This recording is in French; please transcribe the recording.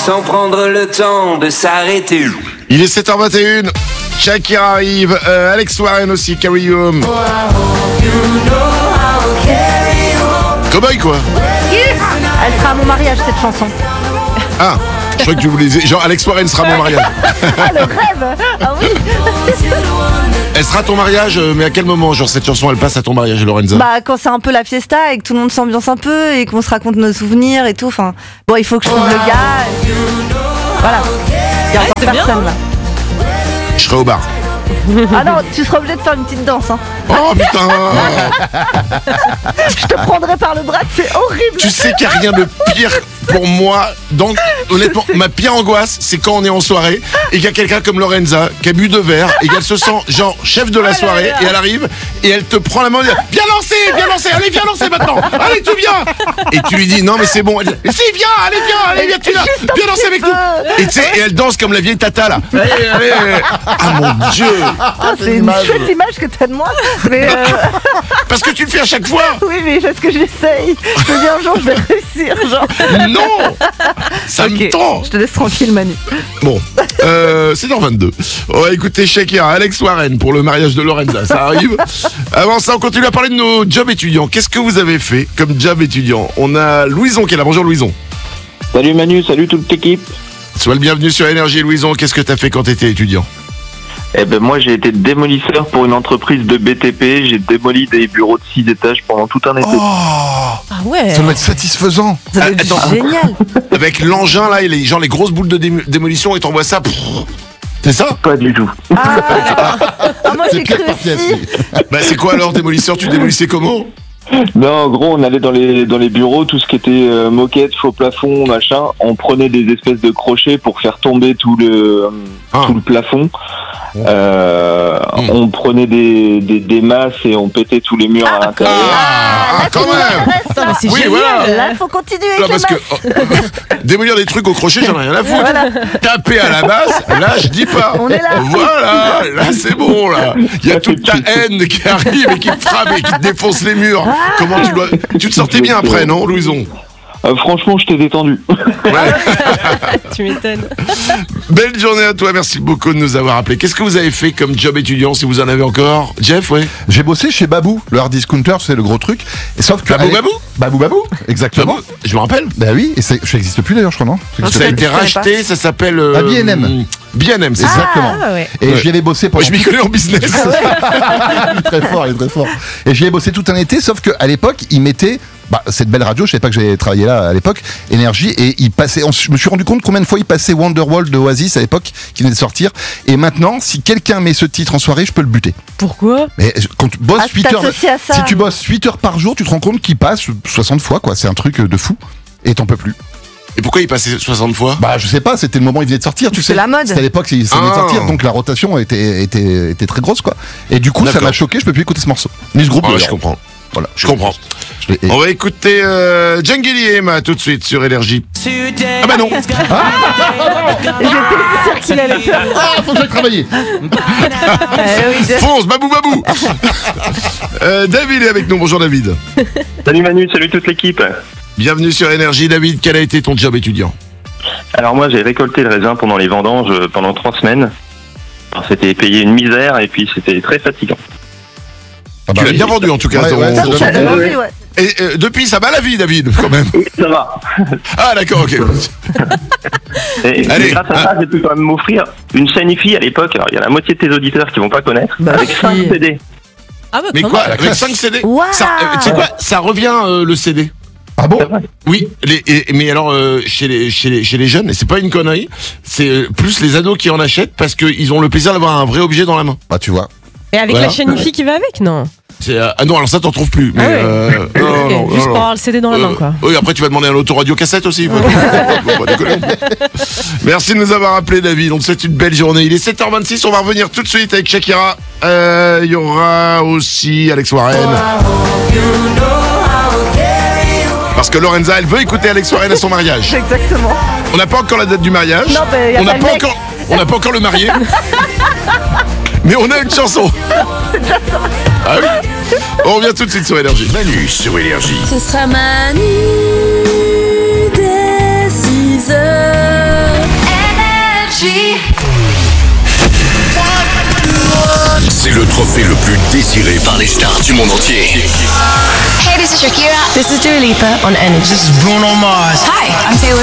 sans prendre le temps de s'arrêter. Il est 7h21. Shakira arrive. Alex Warren aussi. Carry You Home. Cowboy quoi. Elle sera à mon mariage cette chanson. Ah, je crois que tu voulais dire. Genre Alex Warren sera mon mariage. Ah le rêve. Ah oui. Elle sera à ton mariage, mais à quel moment? Genre cette chanson elle passe à ton mariage, Lorenza? Bah quand c'est un peu la fiesta et que tout le monde s'ambiance un peu et qu'on se raconte nos souvenirs et tout. Enfin, bon, il faut que je trouve le gars. Voilà. Il y a encore personne là. Je serai au bar. Ah non, tu seras obligé de faire une petite danse. Hein. Oh putain. Je te prendrai par le bras, c'est horrible. Tu sais qu'il n'y a rien de pire pour moi. Donc, honnêtement, ma pire angoisse, c'est quand on est en soirée et qu'il y a quelqu'un comme Lorenza qui a bu 2 verres et qu'elle se sent genre chef de la soirée et elle arrive et elle te prend la main et dit viens lancer, allez viens lancer maintenant, allez tu viens. Et tu lui dis non mais c'est bon, elle dit si viens, tu viens viens danser avec nous. Et tu sais, et elle danse comme la vieille tata là. Allez. Ah mon Dieu. Ah, c'est une chouette image que t'as de moi. Mais Parce que tu le fais à chaque fois. oui, mais parce que j'essaye. Je me dis un jour je vais réussir. Genre. Non. Ça me tend. Je te laisse tranquille, Manu. Bon, c'est dans 22. On va écouter Shakira, Alex Warren pour le mariage de Lorenza, ça arrive. Avant ça, on continue à parler de nos jobs étudiants. Qu'est-ce que vous avez fait comme job étudiant? On a Louison qui est là. Bonjour Louison. Salut Manu, salut toute l'équipe. Sois le bienvenu sur Énergie. Louison, qu'est-ce que t'as fait quand t'étais étudiant? Eh ben moi j'ai été démolisseur pour une entreprise de BTP. J'ai démoli des bureaux de 6 étages pendant tout un été. Oh, Ah ouais. Ça doit être satisfaisant. Ça doit être génial. avec l'engin là, et les grosses boules de démolition et t'envoies ça. C'est ça? Pas du tout. Ah, moi j'ai cru aussi. Bah c'est quoi alors démolisseur? Tu démolissais comment? Non, en gros, on allait dans les bureaux, tout ce qui était moquette, faux plafond, machin. On prenait des espèces de crochets pour faire tomber tout le plafond. On prenait des masses et on pétait tous les murs à l'intérieur. Là, quand même. C'est Oui, génial. voilà. Là, il faut continuer avec Non, les parce que masses. démolir des trucs au crochet, j'en ai rien à foutre. Voilà. Taper à la basse, là je dis pas. On est là. Voilà, là c'est bon là. Il y a toute ta haine qui arrive et qui te frappe et qui te défonce les murs. Comment tu te sortais bien après, non, Louison? Franchement, je t'ai détendu. Ouais. Tu m'étonnes. Belle journée à toi, merci beaucoup de nous avoir appelés. Qu'est-ce que vous avez fait comme job étudiant, si vous en avez encore? Jeff, ouais. J'ai bossé chez Babou, le hard discounter, c'est le gros truc. Et sauf que Babou, exactement. Je me rappelle. Bah oui, et ça n'existe plus d'ailleurs, je crois, non? Ça a été racheté, ça s'appelle... B&M. B&M, c'est ça. Exactement. Ah ouais. Et j'y avais bossé pendant... Moi, je m'y connais en business. Il est très fort. Et j'y ai bossé tout un été, sauf qu'à l'époque, ils mettaient cette belle radio, je savais pas que j'allais travailler là à l'époque, Énergie, et ils passaient, je me suis rendu compte combien de fois ils passaient Wonderwall de Oasis à l'époque, qui venait de sortir, et maintenant, si quelqu'un met ce titre en soirée, je peux le buter. Pourquoi? Mais quand tu bosses 8 heures, t'associes à ça. si tu bosses 8 heures par jour, tu te rends compte qu'il passe 60 fois, quoi, c'est un truc de fou, et t'en peux plus. Et pourquoi il passait 60 fois? Bah je sais pas, c'était le moment où il venait de sortir, tu sais. C'est la mode. C'était à l'époque, il venait de sortir, donc la rotation était très grosse, quoi. Et du coup, ça D'accord. m'a choqué, je peux plus écouter ce morceau. Ni ce groupe. Ouais, d'ailleurs. je comprends. Voilà, Je comprends. On va écouter Djangeli et Emma tout de suite sur Énergie. Ah bah non. J'étais sûre qu'il allait faire. Ah, faut que j'aille travailler. Oui, Fonce, babou. David est avec nous. Bonjour David. Salut Manu, salut toute l'équipe. Bienvenue sur Énergie. David, quel a été ton job étudiant? Alors moi, j'ai récolté le raisin pendant les vendanges pendant 3 semaines. Alors, c'était payé une misère et puis c'était très fatigant. Ah bah Tu l'as oui. bien vendu en tout cas. Ouais, ton- ouais, ton- ça j'avais vendu, ouais. Et depuis, ça va la vie, David, quand même. Oui, ça va. Ah d'accord, ok. Et Allez, grâce à ça, j'ai pu quand même m'offrir une chaîne hi-fi à l'époque. Alors, il y a la moitié de tes auditeurs qui vont pas connaître. Bah, avec si. 5 CD. Ah bah Mais quand quoi, même. avec 5 CD Waouh. ça, tu sais quoi, ça revient le CD. Ah bon? Oui, mais alors chez les jeunes, et c'est pas une connerie, c'est plus les ados qui en achètent parce qu'ils ont le plaisir d'avoir un vrai objet dans la main. Bah tu vois. Et avec Voilà. la chaîne hi-fi qui va avec, non? Ah non, alors ça t'en trouves plus. Mais, Ah ouais. non, Ok, juste pour avoir le CD dans la main, quoi. Oui, après tu vas demander un autoradio cassette aussi. Faut pas déconner. Merci de nous avoir appelé, David. On te souhaite une belle journée. Il est 7h26, on va revenir tout de suite avec Shakira. Il y aura aussi Alex Warren. Parce que Lorenza, elle veut écouter Alex Warren à son mariage. Exactement. On n'a pas encore la date du mariage. Non, mais y a on n'a pas le pas mec. encore, on n'a pas encore le marié. Mais on a une chanson. Ah oui. On revient tout de suite sur Énergie. Manu sur Énergie. Ce sera Manu dès 6h. trophée le plus désiré par les stars du monde entier. Hey, this is Shakira. This is Dua Lipa on Energy. This is Bruno Mars. Hi, I'm Taylor